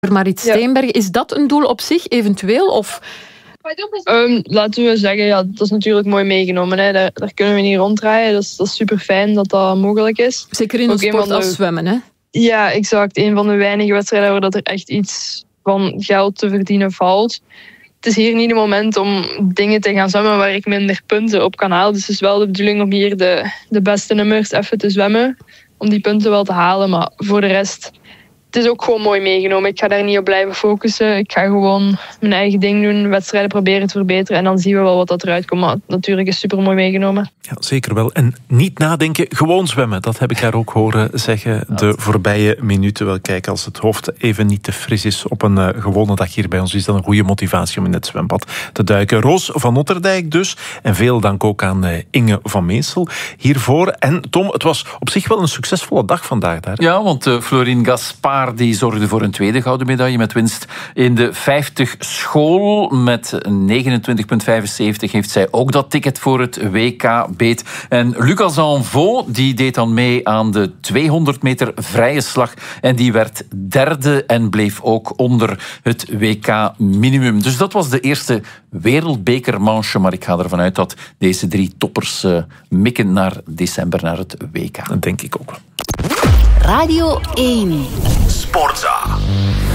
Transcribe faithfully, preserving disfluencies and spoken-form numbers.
Marit Steenbergen. Is dat een doel op zich eventueel? Of... Um, laten we zeggen, ja, dat is natuurlijk mooi meegenomen. Hè. Daar, daar kunnen we niet ronddraaien. Dat is, dat is super fijn dat dat mogelijk is. Zeker in een Ook sport een als de... zwemmen, hè? Ja, exact. Een van de weinige wedstrijden waar dat er echt iets van geld te verdienen valt. Het is hier niet het moment om dingen te gaan zwemmen waar ik minder punten op kan halen. Dus het is wel de bedoeling om hier de, de beste nummers even te zwemmen. Om die punten wel te halen. Maar voor de rest, het is ook gewoon mooi meegenomen. Ik ga daar niet op blijven focussen. Ik ga gewoon mijn eigen ding doen, wedstrijden proberen te verbeteren. En dan zien we wel wat dat eruit komt. Maar natuurlijk is super mooi meegenomen. Ja, zeker wel. En niet nadenken, gewoon zwemmen. Dat heb ik haar ook horen zeggen de voorbije minuten. Wel kijken, als het hoofd even niet te fris is op een uh, gewone dag hier bij ons, is dat een goede motivatie om in het zwembad te duiken. Roos van Otterdijk dus. En veel dank ook aan uh, Inge van Meesel hiervoor. En Tom, het was op zich wel een succesvolle dag vandaag daar. Ja, want uh, Florine Gaspard die zorgde voor een tweede gouden medaille met winst in de vijftig school. Met negenentwintig komma vijfenzeventig heeft zij ook dat ticket voor het W K beet. En Lucas Anvaux die deed dan mee aan de tweehonderd meter vrije slag. En die werd derde en bleef ook onder het W K minimum. Dus dat was de eerste wereldbekermanche. Maar ik ga ervan uit dat deze drie toppers uh, mikken naar december, naar het W K. Dat denk ik ook wel. Radio één. Sportza.